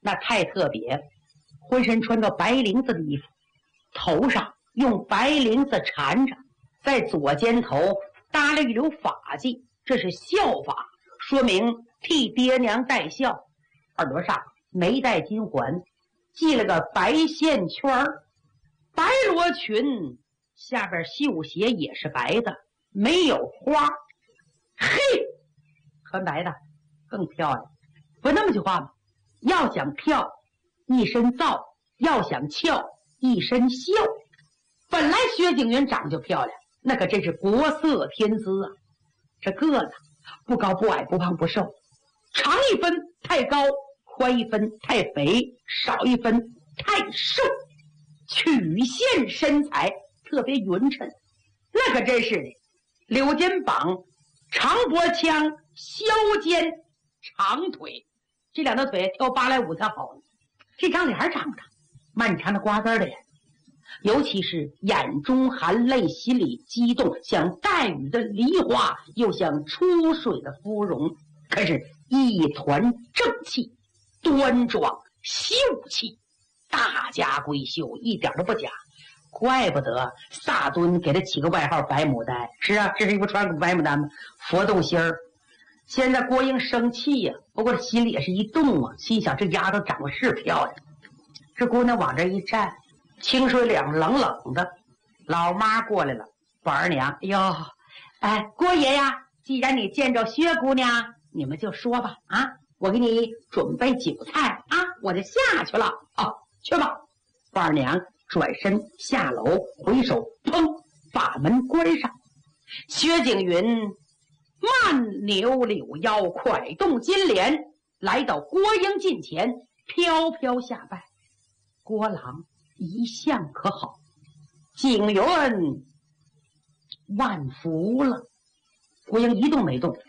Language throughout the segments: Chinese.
那太特别了，浑身穿着白绫子的衣服，头上用白绫子缠着，在左肩头搭了一绺发髻，这是孝法，说明替爹娘戴孝。耳朵上没戴金环，系了个白线圈，白罗裙，下边绣鞋也是白的，没有花。嘿，穿白的更漂亮。不那么句话吗？要想漂，一身皂；要想俏，一身孝。本来薛景云长就漂亮，那可真是国色天姿啊！这个子不高不矮，不胖不瘦，长一分太高，宽一分太肥，少一分太瘦，曲线身材特别匀称，那可真是的。柳肩膀，长脖腔，削肩，长腿，这两条腿跳芭蕾舞才好呢。这张脸长得漫长的瓜子脸，尤其是眼中含泪，心里激动，像带雨的梨花，又像出水的芙蓉，可是一团正气，端庄秀气，大家闺秀，一点都不假。怪不得萨敦给他起个外号白牡丹。是啊，这是一不穿个白牡丹吗？佛动心儿。现在郭英生气呀，不过心里也是一动啊，心想这丫头长得是漂亮。这姑娘往这一站，清水脸冷冷的。老妈过来了，宝儿娘，哎呦，哎，郭爷呀，既然你见着薛姑娘，你们就说吧，啊，我给你准备酒菜啊，我就下去了啊，去吧。宝儿娘转身下楼，回手砰把门关上。薛景云慢扭柳腰，快动金莲，来到郭英近前，飘飘下拜。郭郎一向可好？景云万福了。郭英一动没动。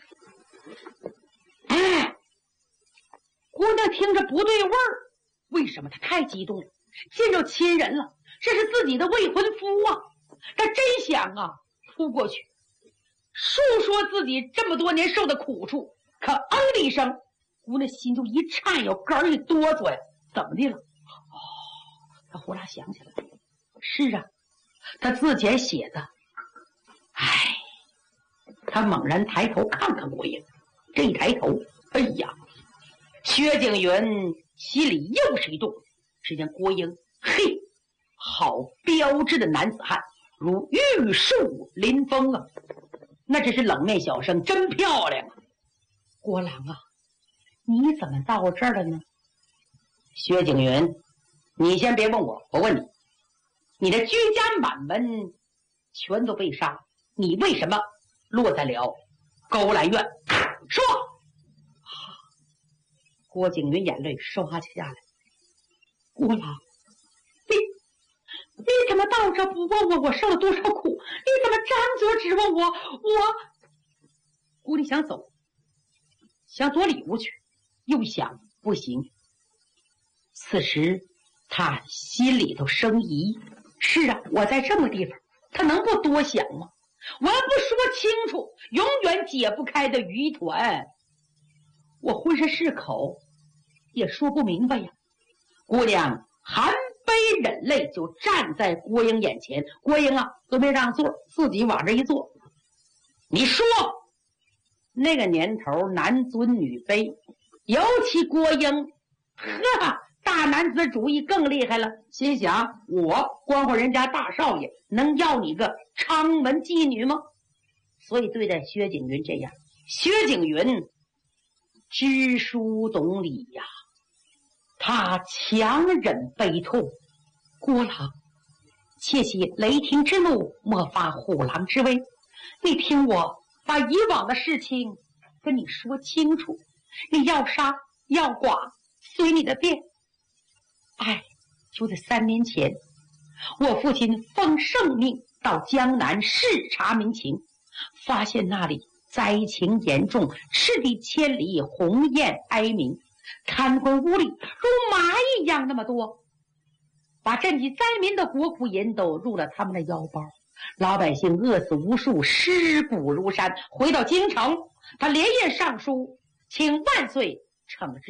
哎，姑娘听着不对味儿，为什么她太激动了？见着亲人了，这是自己的未婚夫啊！她真想啊扑过去述说自己这么多年受的苦处，可的一声，姑娘心就一颤悠，肝儿一哆嗦呀。怎么的了？哦，她忽然想起来，是啊，她自前写的。哎，她猛然抬头看看郭英，这一抬头，哎呀，薛景云心里又是一动。只见郭英，嘿，好标致的男子汉，如玉树临风啊！那只是冷面小生，真漂亮啊！郭郎啊，你怎么到这儿了呢？薛景云，你先别问我，我问你，你的居家满门全都被杀，你为什么落在了勾栏院？说！郭景云眼泪刷下来。郭郎，你怎么到这不问我受了多少苦？你怎么张嘴指问我？姑娘想走，想躲里屋去，又想不行。此时他心里头生疑。是啊，我在这么地方，他能不多想吗？我要不说清楚，永远解不开的谜团，我浑身是口，也说不明白呀。姑娘含悲忍泪就站在郭英眼前，郭英啊都没让座，自己往这一坐。你说，那个年头男尊女卑，尤其郭英，大男子主义更厉害了，心想我光顾人家大少爷，能要你个昌门妓女吗？所以对待薛景云这样，薛景云知书懂礼呀，他强忍悲痛。郭郎，切息雷霆之怒，莫发虎狼之威。你听我把以往的事情跟你说清楚，你要杀要剐随你的便。哎，就在3年前，我父亲奉圣命到江南视察民情，发现那里灾情严重，赤地千里，鸿雁哀鸣，贪官污吏如蚂蚁一样那么多，把赈济灾民的国库银都入了他们的腰包，老百姓饿死无数，尸骨如山。回到京城，他连夜上书，请万岁惩治